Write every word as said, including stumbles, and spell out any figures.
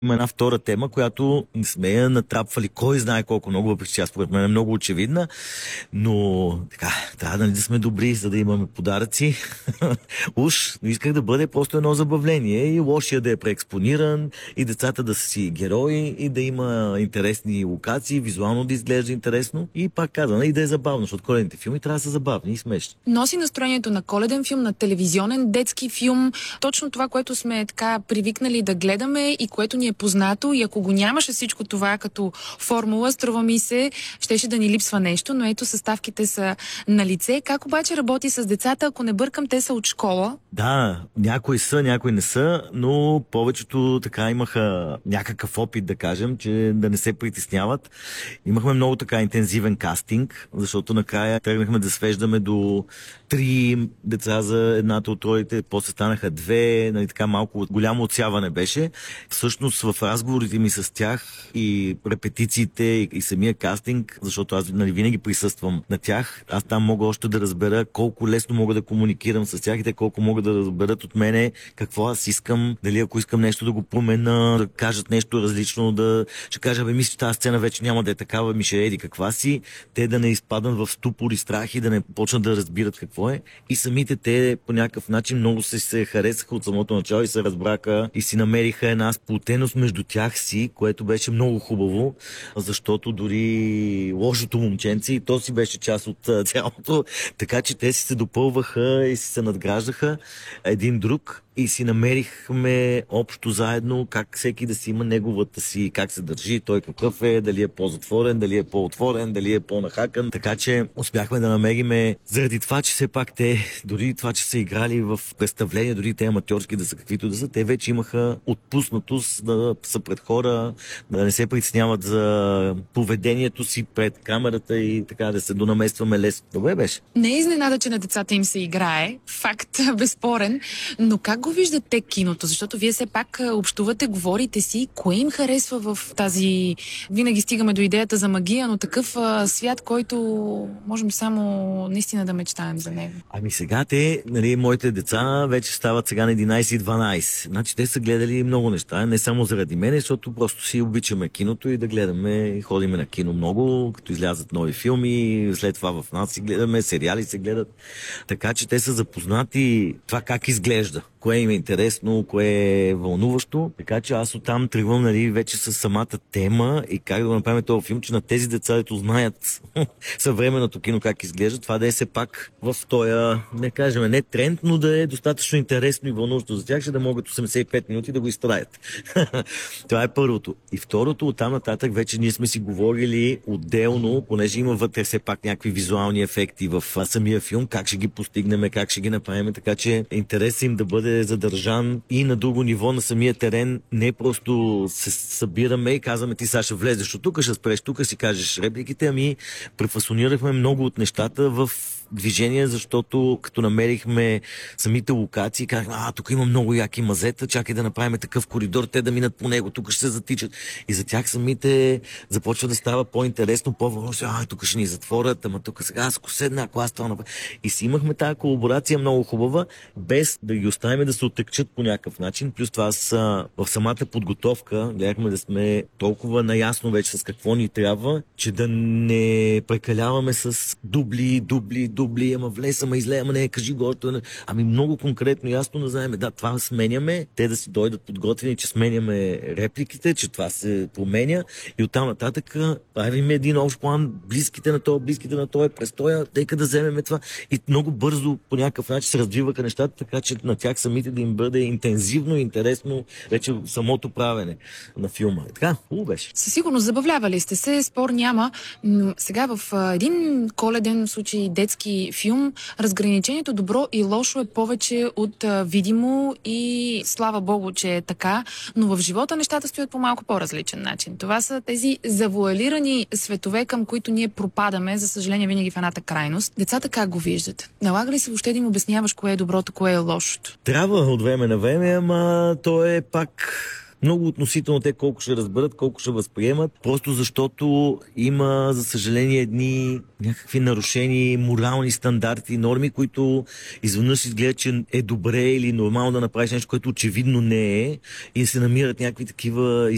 Има една втора тема, която не сме я натрапвали кой знае колко много, въпреки че аз според мен е много очевидна, но така, трябва да, да сме добри, за да имаме подаръци. Уж, но исках да бъде просто едно забавление и лошия да е преекспониран, и децата да са си герои, и да има интересни локации, визуално да изглежда интересно, и пак казвам, и да е забавно, защото коледните филми трябва да са забавни и смешни. Носи настроението на коледен филм, на телевизионен детски филм, точно това, което сме така привикнали да гледаме и което ни е познато, и ако го нямаше всичко това като формула, струва ми се, щеше да ни липсва нещо, но ето съставките са на лице. Как обаче работи с децата? Ако не бъркам, те са от школа. Да, някои са, някои не са, но повечето така имаха някакъв опит, да кажем, че да не се притесняват. Имахме много така интензивен кастинг, защото накрая тръгнахме да свеждаме до три деца за едната от ролите, после станаха две, нали, така малко голямо отсяване беше. Всъщност в разговорите ми с тях и репетициите и, и самия кастинг, защото аз нали, винаги присъствам на тях, аз там мога още да разбера колко лесно мога да комуникирам с тях и те колко могат да разберат от мене какво аз искам, дали ако искам нещо да го променя, да кажат нещо различно, да ще кажа, бе, мисля, тази сцена вече няма да е такава, ми ще еди каква си, те да не изпаднат в ступор и страх и да не почнат да разбират какво е. И самите те по някакъв начин много се, се харесаха от самото начало и се разбраха и си намериха една сплотеност между тях си, което беше много хубаво, защото дори лошото момченце и то си беше част от цялото, така че те си се допълваха и си се надграждаха един друг и си намерихме общо заедно как всеки да си има неговата си, как се държи, той какъв е, дали е по-затворен, дали е по-отворен, дали е по-нахакан. Така че успяхме да намериме, заради това, че все пак те, дори това, че са играли в представления, дори те аматьорски да са каквито да са, те вече имаха отпуснатост да са пред хора, да не се притесняват за поведението си пред камерата и така да се донаместваме лесно. Добре беше. Не е изненада, че на децата им се играе. Факт, безспорен. Но как го виждат те киното? Защото вие все пак общувате, говорите си. Кое им харесва в тази... Винаги стигаме до идеята за магия, но такъв а, свят, който можем само наистина да мечтаем за него. Ами сега те, нали, моите деца вече стават сега на единайсет и дванайсет. Значи те са гледали много неща, не само заради мене, защото просто си обичаме киното и да гледаме, ходиме на кино много, като излязат нови филми, след това в нас си гледаме, сериали се гледат. Така че те са запознати това как изглежда, кое им е интересно, кое е вълнуващо. Така че аз оттам тръгвам, нали, вече с самата тема и как да го направим този филм, че на тези деца, които знаят съвременното кино как изглежда, това да е все пак в този, не кажем, не тренд, но да е достатъчно интересно и вълнуващо за тях, ще да могат осемдесет и пет минути да го изтраят. Това е първото. И второто, оттам нататък вече ние сме си говорили отделно, понеже има вътре все пак някакви визуални ефекти в самия филм, как ще ги постигнем, как ще ги направим, така че интересът им да бъде задържан и на друго ниво на самия терен, не просто се събираме и казваме ти сега ще влезеш от тук, ще спреш тук, си кажеш репликите, ами префасонирахме много от нещата в движение, защото като намерихме самите локации, казахме, а, тук има много яки мазета, чакай да направим такъв коридор, те да минат по него, тук ще се затичат. И за тях самите започва да става по-интересно, по-външно, а, тук ще ни затворят, ама тук сега, аз ако седна, ако аз това направя. И си имахме тази колаборация много хубава, без да ги оставим да се оттъкчат по някакъв начин. Плюс това са в самата подготовка, гледахме да сме толкова наясно вече с какво ни трябва, че да не прекаляваме с дубли, дубли, дубли, ама влез, ама изле, ама не, кажи го. Ами много конкретно, ясно да знаем, да, това сменяме, те да си дойдат подготвени, че сменяме репликите, че това се променя и оттам нататък правим един общ план, близките на това, близките на това, престоя, тъйка да вземем това и много бързо по някакъв начин се развиваха нещата, така че на тях самите да им бъде интензивно и интересно вече самото правене на филма. И така, хубаво беше. Със сигурност забавлявали сте се, спор няма, но сега в а, един коледен случай детски филм, разграничението добро и лошо е повече от а, видимо и слава Богу, че е така, но в живота нещата стоят по малко по-различен начин. Това са тези завуалирани светове, към които ние пропадаме, за съжаление винаги в едната крайност. Децата как го виждат? Налага ли се въобще да им обясняваш кое е доброто, кое е лошото? Трябва от време на време, ама то е пак много относително те колко ще разберат, колко ще възприемат, просто защото има, за съжаление, едни някакви нарушени морални стандарти, норми, които изведнъж изглеждат, че е добре или нормално да направиш нещо, което очевидно не е и се намират някакви такива